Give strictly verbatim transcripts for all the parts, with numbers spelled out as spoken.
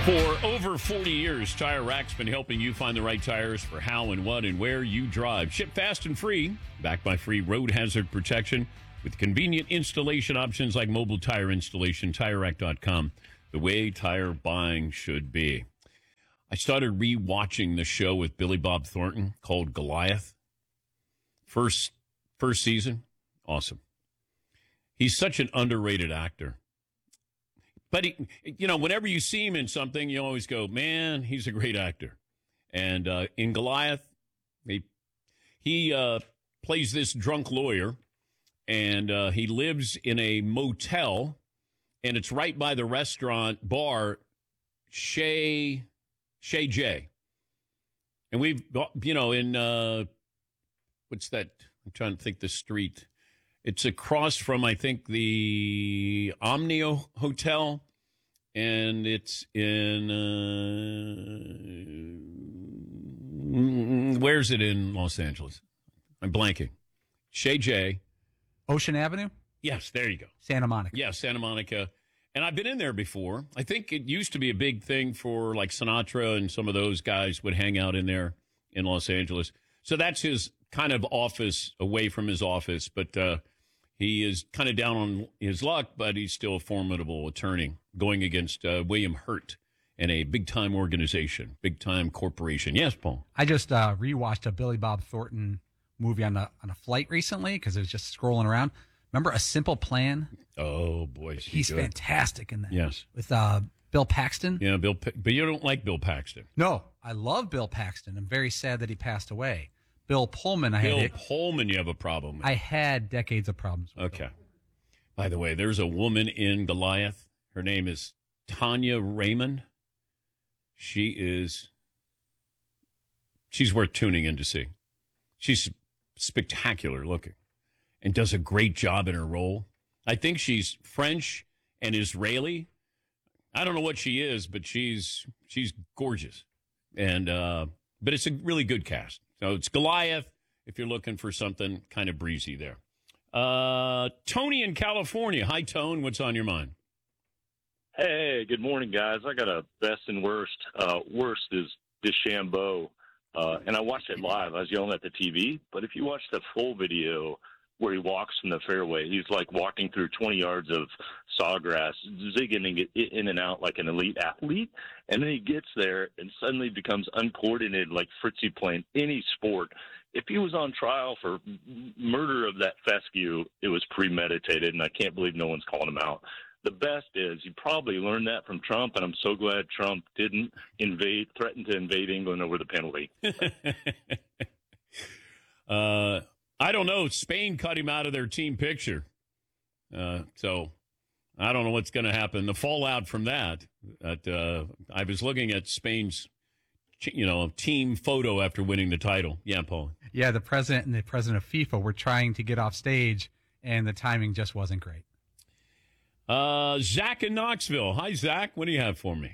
For over forty years, Tire Rack's been helping you find the right tires for how and what and where you drive. Ship fast and free, backed by free road hazard protection with convenient installation options like mobile tire installation. Tire Rack dot com, the way tire buying should be. I started re-watching the show with Billy Bob Thornton called Goliath. First, first season, awesome. He's such an underrated actor. But, he, you know, whenever you see him in something, you always go, man, he's a great actor. And uh, in Goliath, he, he uh, plays this drunk lawyer, and uh, he lives in a motel, and it's right by the restaurant bar, Shay, Shay J. And we've, you know, in, uh, what's that? I'm trying to think the street. It's across from, I think, the Omnio Hotel, and it's in, uh, where's it in Los Angeles? I'm blanking. Shay J. Ocean Avenue? Yes, there you go. Santa Monica. Yeah, Santa Monica. And I've been in there before. I think it used to be a big thing for, like, Sinatra and some of those guys would hang out in there in Los Angeles. So that's his kind of office away from his office, but uh, he is kind of down on his luck, but he's still a formidable attorney going against uh, William Hurt in a big-time organization, big-time corporation. Yes, Paul? I just uh, rewatched a Billy Bob Thornton movie on a, on a flight recently because it was just scrolling around. Remember A Simple Plan? Oh, boy. He's good. fantastic in that. Yes. With uh, Bill Paxton. Yeah, Bill, but you don't like Bill Paxton. No, I love Bill Paxton. I'm very sad that he passed away. Bill Pullman, I Bill had Pullman, you have a problem with. I had decades of problems with. Okay. By the way, there's a woman in Goliath. Her name is Tanya Raymond. She is, she's worth tuning in to see. She's spectacular looking and does a great job in her role. I think she's French and Israeli. I don't know what she is, but she's she's gorgeous. And uh, but it's a really good cast. So it's Goliath if you're looking for something kind of breezy there. Uh, Tony in California. Hi, Tone. What's on your mind? Hey, good morning, guys. I got a best and worst. Uh, worst is DeChambeau. Uh, and I watched it live. I was yelling at the T V. But if you watch the full video where he walks from the fairway, he's like walking through twenty yards of sawgrass, zigging in and out like an elite athlete. And then he gets there and suddenly becomes uncoordinated like Fritzy playing any sport. If he was on trial for murder of that fescue, it was premeditated, and I can't believe no one's calling him out. The best is you probably learned that from Trump, and I'm so glad Trump didn't invade, threaten to invade England over the penalty. uh, I don't know. Spain cut him out of their team picture. Uh, so I don't know what's going to happen. The fallout from that. That uh, I was looking at Spain's, you know, team photo after winning the title. Yeah, Paul. Yeah, the president and the president of FIFA were trying to get off stage, and the timing just wasn't great. Uh, Zach in Knoxville. Hi, Zach. What do you have for me?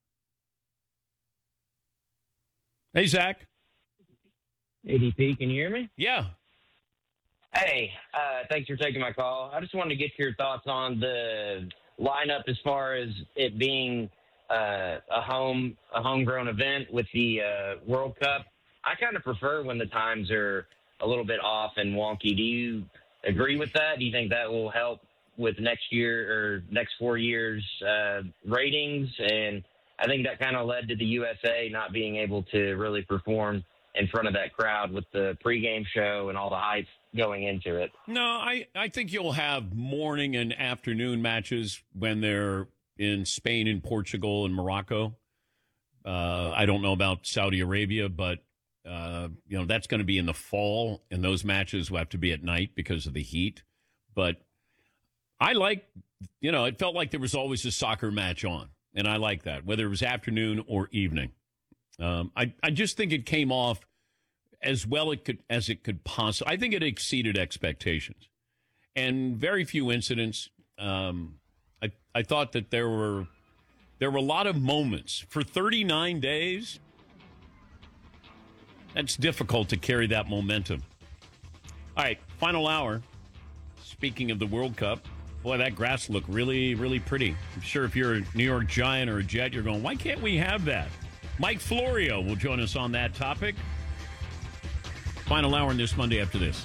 Hey, Zach. A D P, can you hear me? Yeah. Hey, uh, thanks for taking my call. I just wanted to get your thoughts on the lineup as far as it being uh, a home, a homegrown event with the uh, World Cup. I kind of prefer when the times are a little bit off and wonky. Do you agree with that? Do you think that will help with next year or next four years uh, ratings? And I think that kind of led to the U S A not being able to really perform in front of that crowd with the pregame show and all the hype going into it. No, I, I think you'll have morning and afternoon matches when they're in Spain and Portugal and Morocco. Uh, I don't know about Saudi Arabia, but, uh, you know, that's going to be in the fall, and those matches will have to be at night because of the heat. But I like, you know, it felt like there was always a soccer match on, and I like that, whether it was afternoon or evening. Um, I, I just think it came off as well it could as it could possibly. I think it exceeded expectations, and very few incidents. Um, I I thought that there were there were a lot of moments for thirty-nine days. That's difficult to carry that momentum. All right, final hour. Speaking of the World Cup, Boy, that grass looked really, really pretty. I'm sure if you're a New York Giant or a Jet, you're going, why can't we have that? Mike Florio will join us on that topic. Final hour on this Monday after this.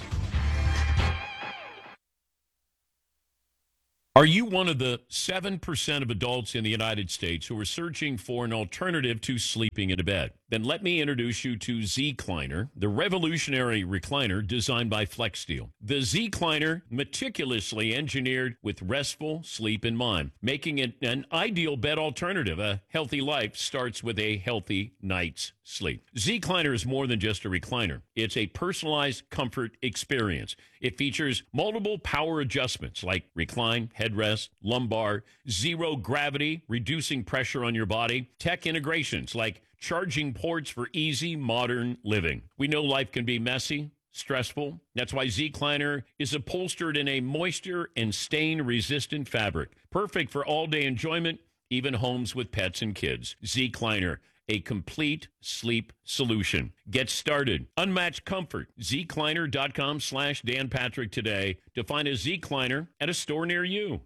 Are you one of the seven percent of adults in the United States who are searching for an alternative to sleeping in a bed? Then let me introduce you to Z-Cliner, the revolutionary recliner designed by FlexSteel. The Z-Cliner, meticulously engineered with restful sleep in mind, making it an ideal bed alternative. A healthy life starts with a healthy night's sleep. Z-Cliner is more than just a recliner. It's a personalized comfort experience. It features multiple power adjustments like recline, headrest, lumbar, zero gravity, reducing pressure on your body, tech integrations like charging ports for easy modern living. We know life can be messy, stressful. That's why Z-Cliner is upholstered in a moisture and stain-resistant fabric. Perfect for all-day enjoyment, even homes with pets and kids. Z-Cliner, a complete sleep solution. Get started. Unmatched comfort. Z-Cliner.com slash Dan Patrick today to find a Z-Cliner at a store near you.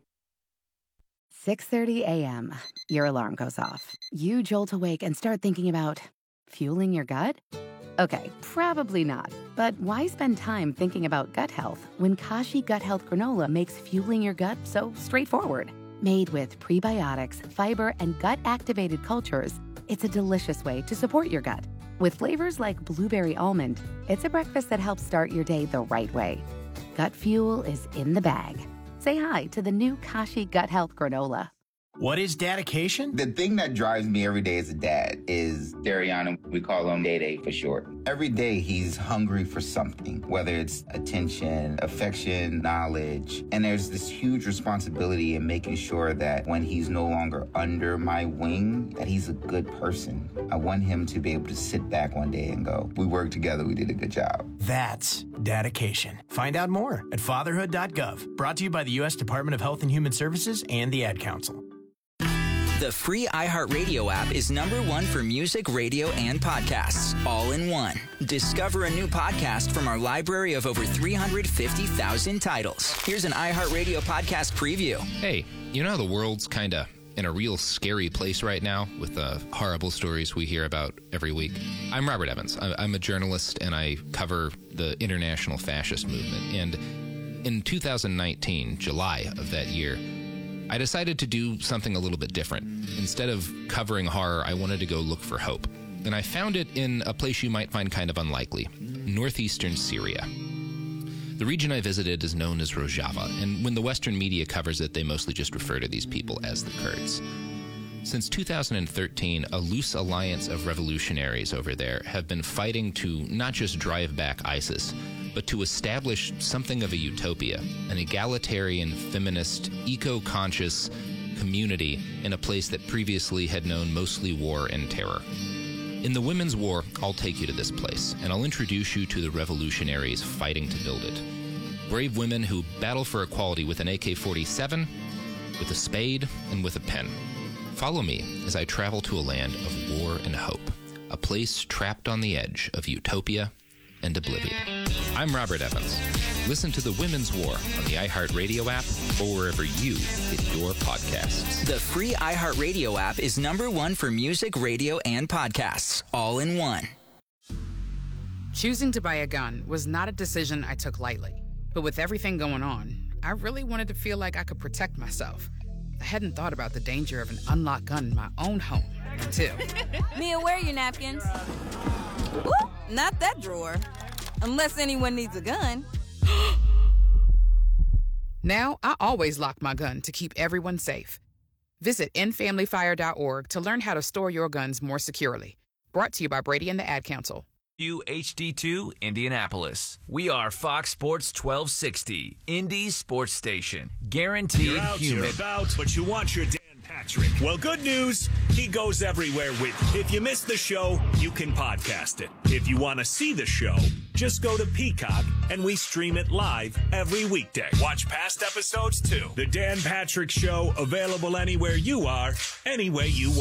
six thirty a.m. Your alarm goes off. You jolt awake and start thinking about fueling your gut? Okay, probably not. But why spend time thinking about gut health when Kashi Gut Health Granola makes fueling your gut so straightforward? Made with prebiotics, fiber, and gut-activated cultures, it's a delicious way to support your gut. With flavors like blueberry almond, it's a breakfast that helps start your day the right way. Gut fuel is in the bag. Say hi to the new Kashi Gut Health Granola. What is dedication? The thing that drives me every day as a dad is Dariana. We call him Day Day for short. Every day he's hungry for something, whether it's attention, affection, knowledge. And there's this huge responsibility in making sure that when he's no longer under my wing, that he's a good person. I want him to be able to sit back one day and go, we worked together, we did a good job. That's dedication. Find out more at fatherhood dot gov. Brought to you by the U S Department of Health and Human Services and the Ad Council. The free iHeartRadio app is number one for music, radio, and podcasts, all in one. Discover a new podcast from our library of over three hundred fifty thousand titles. Here's an iHeartRadio podcast preview. Hey, you know how the world's kind of in a real scary place right now with the horrible stories we hear about every week? I'm Robert Evans. I'm a journalist, and I cover the international fascist movement. And in two thousand nineteen, July of that year, I decided to do something a little bit different. Instead of covering horror, I wanted to go look for hope. And I found it in a place you might find kind of unlikely, northeastern Syria. The region I visited is known as Rojava, and when the Western media covers it, they mostly just refer to these people as the Kurds. Since two thousand thirteen, a loose alliance of revolutionaries over there have been fighting to not just drive back ISIS, but to establish something of a utopia, an egalitarian, feminist, eco-conscious community in a place that previously had known mostly war and terror. In the Women's War, I'll take you to this place, and I'll introduce you to the revolutionaries fighting to build it. Brave women who battle for equality with an A K forty-seven, with a spade, and with a pen. Follow me as I travel to a land of war and hope, a place trapped on the edge of utopia and oblivion. I'm Robert Evans. Listen to The Women's War on the iHeartRadio app or wherever you get your podcasts. The free iHeartRadio app is number one for music, radio, and podcasts, all in one. Choosing to buy a gun was not a decision I took lightly. But with everything going on, I really wanted to feel like I could protect myself. I hadn't thought about the danger of an unlocked gun in my own home until... Mia, where are your napkins? Ooh, not that drawer. Unless anyone needs a gun. Now, I always lock my gun to keep everyone safe. Visit end family fire dot org to learn how to store your guns more securely. Brought to you by Brady and the Ad Council. U H D two Indianapolis. We are Fox Sports twelve sixty, Indy's sports station. Guaranteed you're out, human. You're about, but you want your Dan Patrick. Well, good news. He goes everywhere with you. If you missed the show, you can podcast it. If you want to see the show, just go to Peacock, and we stream it live every weekday. Watch past episodes, too. The Dan Patrick Show, available anywhere you are, any way you want.